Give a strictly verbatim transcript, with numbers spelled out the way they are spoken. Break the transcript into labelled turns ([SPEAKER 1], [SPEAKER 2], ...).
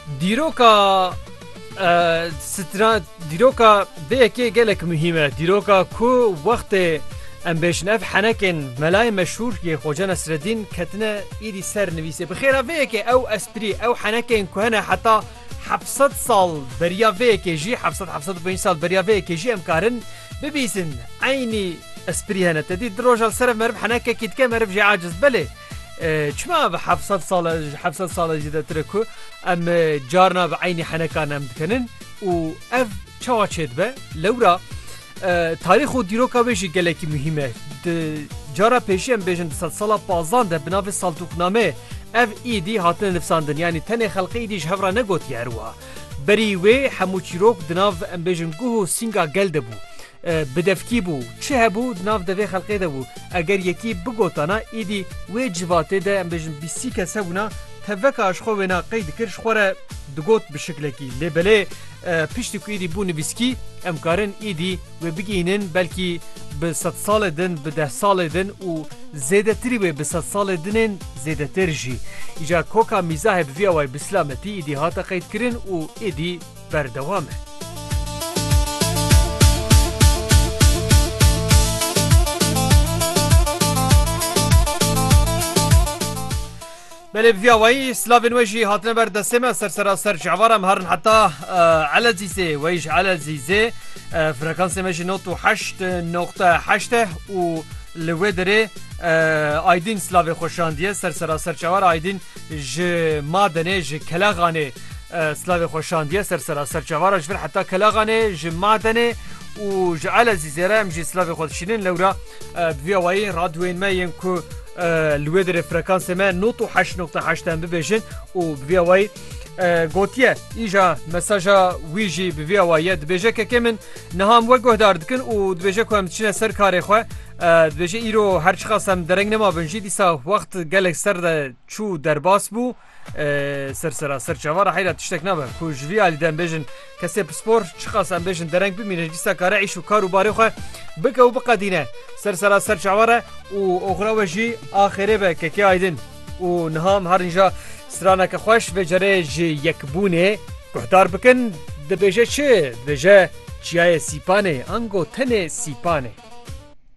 [SPEAKER 1] دیروکا ستران دیروکا بیکی گلک مهمه دیروکا کو وقت ام بشنف حنکن ملای مشهور که خوجا نصرالدین کتنه ایدی سر نویسه بخیره بیکی او اسپری او حنکن که هنه حتی هفتصد سال بریا بیکی جی هفتصد هفتصد و پنج سال بریا بیکی جی امکارن ببیسن عینی اسپری هنه تدی دروجال سرف مرف حنکه کت که مرف جی عاجز بله چما به هفتصد سال هفتصد سال جدا ترکو ام جارنا به عینی حنکان ام دکنن و اف چوا چید به لورا تاریخ و دیروکا بیشی گلکی مهمه جارا پیشی ام بیشن صد سالا پازان ده بناف سالتوکنامه اف ایدی هاتن نفساندن یعنی تن خلقی ایدیش هفرا نگوت یاروها بری وی همو چیروک دناف ام بیشن گوهو سینگا گلده بو بدفکی بو چه هبو دناف دوی خلقی ده بو اگر یکی بگوتانا ایدی وی جواته ده ام بیشن بیسی کسه بونا تفکا اشخو وینا قید کرش خوره دگوت بشکلکی لبله پشتی که ایدی بو نویسکی امکارن ایدی و بگینن بلکی به صد سال دن به ده سال دن و زیده تری و به صد سال دنن زیده تر جی ایجا کوکا میزاه بوی اوای بسلامتی ایدی هاتا قید کرن و ایدی بردوامه بله بفياوي سلافين وجهي هاتنا برد السما سر سر سر جعوارا مهرن حتى على زيزي ويج على زيزي فريكانسي ماشي نوتو حشت نقطة حشته و لودري ايدين سلافي خوشانديه سر سر سر جعوارا ايدين ج مادنه ج كلاغاني سلافي خوشانديه سر سر سر جعوارا جفر حتى كلاغاني ج مادنه و ج على زيزي رام ج سلافي خوشينين لورا بفياوي رادوين ما ينكو الويدر فريكانس ما نوتو حش نقطة حشتان ببيجن و بفياوي قوتيه إيجا مساجا ويجي بفياوي دبيجا كمن نهام وجه داردكن و دبيجا كم تشنا سر كاري خو دبيجا إيرو هرچ خاصم درنگ نما بنجي ديسا وقت جالك سر شو درباس بو سر سر سر جوار حيلا تشتك نبا كوج في على دم بيجن كسب سبور شخص ام بيجن درنگ بمين ديسا كاري عيشو كارو باري خو بكا وبقى دينا سر سر سر جوار و اخرى وجي اخره بك كي ايدن و نهام هرنجا سرانك خوش بجري جي يكبونه كحدار بكن دبيجا چه دبيجا چياي سيپانه انگو تنه سيپانه